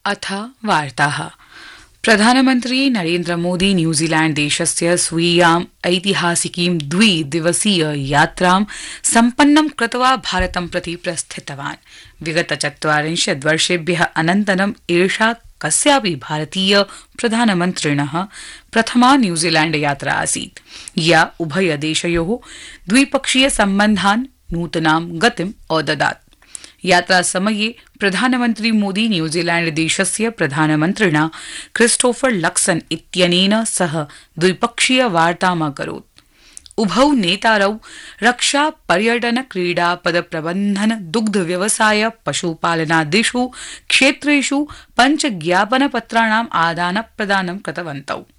अथ वार्ताः। प्रधानमन्त्री नरेन्द्रमोदी न्यूजीलैण्ड देशस्य स्वीयाम् ऐतिहासिकीं द्विदिवसीय यात्रां सम्पन्नं कृत्वा भारतं प्रति प्रस्थितवान्। विगत 40 वर्षेभ्यः अनन्तरम् एषा कस्यापि भारतीय प्रधानमन्त्रिणः प्रथमा न्यूजीलैण्ड यात्रा आसीत्, या उभयदेशयोः द्विपक्षीय सम्बन्धान् नूतनां गतिम् अददात्। यात्रा समये प्रधानमन्त्री मोदी न्यूजीलैण्ड देशस्य प्रधानमन्त्रिणा क्रिस्टोफर लक्सन इत्यनेन सह द्विपक्षीय वार्ताम् अकरोत्। उभौ नेतारौ रक्षा, पर्यटन, क्रीडा, पदप्रबन्धन, दुग्ध व्यवसाय, पशुपालनादिषु क्षेत्रेषु 5 ज्ञापनपत्राणाम् आदानप्रदानं कृतवन्तौ।